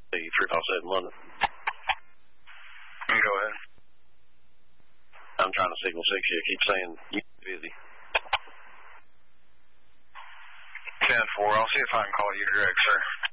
357 London. Go ahead. I'm trying to signal 6 here. Keep saying you're busy. 10-4. I'll see if I can call you direct, sir.